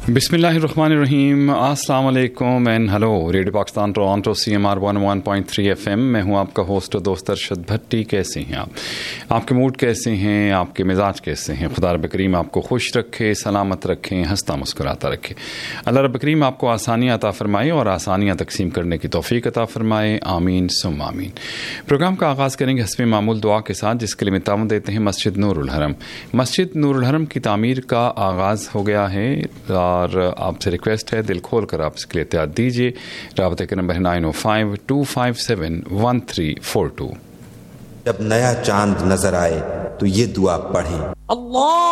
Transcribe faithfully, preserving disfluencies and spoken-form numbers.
बिस्मिल्लाहिर्रहमानिर्रहीम, अस्सलाम वालेकुम and hello. Radio Pakistan Toronto C M R one one point three F M. मैं हूँ आपका होस्ट और दोस्त अरशद भट्टी। कैसे हैं आप? आपके मूड कैसे हैं? आपके मिजाज कैसे हैं? खुदा रब करीम आपको खुश रखे, सलामत रखें, हंसता मुस्कुराता रखे। अल्लाह रब करीम आपको आसानियाँ अता फरमाए और आसानियाँ तकसीम करने की तौफीक अता फरमाए। आमीन सुम आमीन। प्रोग्राम का आगाज़ करेंगे हस्बे मामूल दुआ के साथ, जिसके लिए ताउन देते हैं मस्जिद नूरुल हरम। मस्जिद नूरुल हरम की तामीर का आगाज़ हो गया है और आपसे रिक्वेस्ट है दिल खोल कर आप इसके लिए इत्तेहाद दीजिए। राबते के नंबर है nine O five to five seven one three four to. जब नया चांद नजर आए तो ये दुआ पढ़ें। अल्लाह